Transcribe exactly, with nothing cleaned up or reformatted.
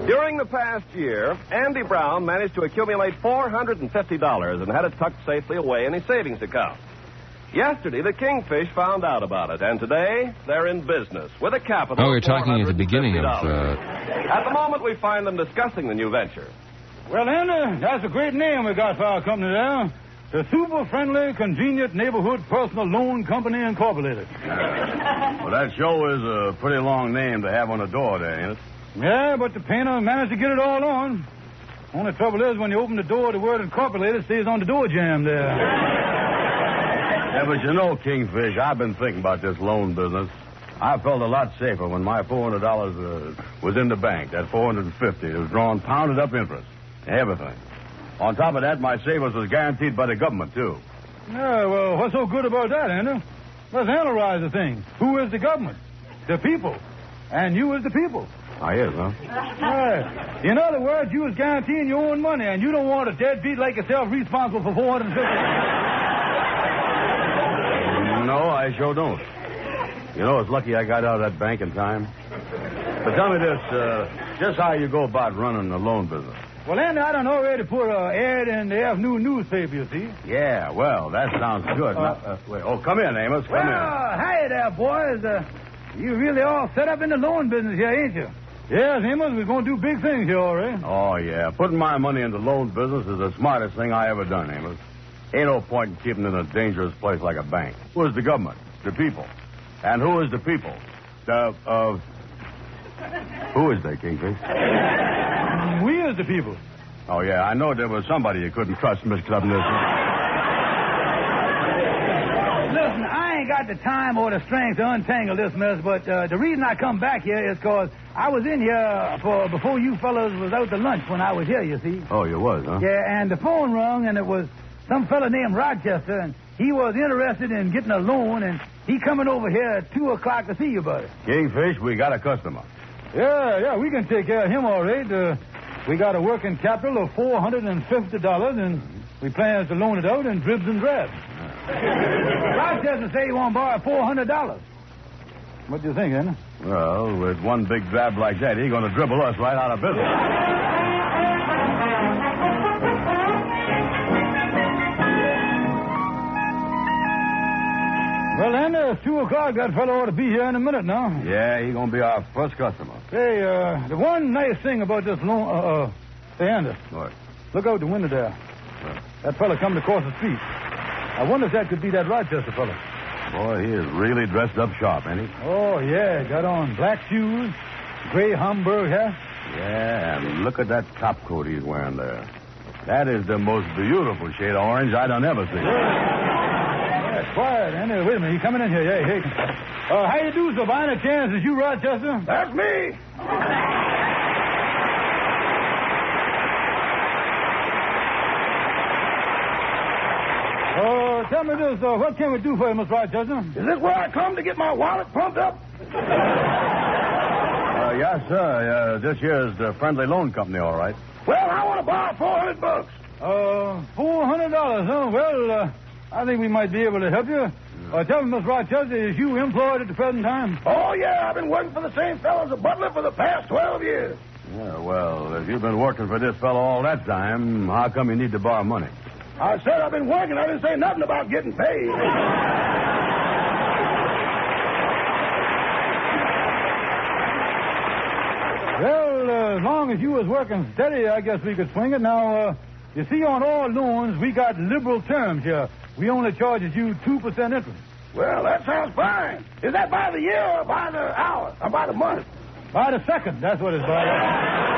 During the past year, Andy Brown managed to accumulate four hundred fifty dollars and had it tucked safely away in his savings account. Yesterday, the Kingfish found out about it, and today they're in business with a capital. Oh, we're talking at the beginning of... Uh... At the moment, we find them discussing the new venture. Well, Andy, that's a great name we got for our company there. The Super Friendly, Convenient Neighborhood Personal Loan Company Incorporated. Well, that show is a pretty long name to have on the door there, ain't it? Yeah, but the painter managed to get it all on. Only trouble is, when you open the door, the word Incorporated stays on the door jamb there. Yeah, but you know, Kingfish, I've been thinking about this loan business. I felt a lot safer when my four hundred dollars uh, was in the bank. That four hundred fifty dollars. It was drawing pounded up interest. Everything. On top of that, my savings was guaranteed by the government, too. Yeah, well, what's so good about that, Andy? Let's analyze the thing. Who is the government? The people. And you is the people. I is, huh? Right. In other words, you is guaranteeing your own money, and you don't want a deadbeat like yourself responsible for four hundred fifty dollars. No, I sure don't. You know, it's lucky I got out of that bank in time. But tell me this, uh, just how you go about running a loan business. Well, Andy, I done already put an ad in the afternoon newspaper, you see. Yeah, well, that sounds good. Uh, now, uh, wait, oh, come in, Amos, come well, in. Well, hi there, boys. Uh, you really all set up in the loan business here, ain't you? Yes, Amos, we're going to do big things here, all right? Oh, yeah. Putting my money in the loan business is the smartest thing I ever done, Amos. Ain't no point in keeping it in a dangerous place like a bank. Who is the government? The people. And who is the people? The, uh... Who is they, Kingfish? We is the people. Oh, yeah, I know there was somebody you couldn't trust, Miss Clubness. Listen, I ain't got the time or the strength to untangle this mess, but uh, the reason I come back here is because I was in here for before you fellas was out to lunch when I was here, you see. Oh, you was, huh? Yeah, and the phone rung, and it was some fella named Rochester, and he was interested in getting a loan, and he coming over here at two o'clock to see you, buddy. Kingfish, we got a customer. Yeah, yeah, we can take care of him all right. Uh, we got a working capital of four hundred fifty dollars, and we plan to loan it out in dribs and drabs. Rochester say he want to borrow four hundred dollars. What do you think, Anna? Well, with one big drab like that, he's going to dribble us right out of business. Well, Andy, it's two o'clock. That fellow ought to be here in a minute now. Yeah, he's going to be our first customer. Hey, uh, the one nice thing about this loan... Uh, uh, hey, Andy. What? Look out the window there. What? That fella coming across the street. I wonder if that could be that Rochester fella. Boy, he is really dressed up sharp, ain't he? Oh, yeah. Got on black shoes, gray Hamburg hat. Yeah, and look at that top coat he's wearing there. That is the most beautiful shade of orange I done ever seen. Yeah, quiet, Andy. Wait a minute. He's coming in here. Yeah, hey. Uh, how you do, Savannah? Chance, is you Rochester? That's me. Uh, tell me this. Uh, what can we do for you, Miss Rochester? Is this where I come to get my wallet pumped up? Uh, yes, sir. Uh, this here is the Friendly Loan Company, all right. Well, I want to borrow four hundred bucks. Uh, four hundred dollars, huh? Well, uh, I think we might be able to help you. Uh, tell me, Miss Rochester, is you employed at the present time? Oh, yeah. I've been working for the same fellow as a butler for the past twelve years. Yeah, well, if you've been working for this fellow all that time, how come you need to borrow money? I said I've been working. I didn't say nothing about getting paid. Well, uh, as long as you was working steady, I guess we could swing it. Now, uh, you see, on all loans, we got liberal terms here. We only charges you two percent interest. Well, that sounds fine. Is that by the year or by the hour or by the month? By the second, that's what it's by.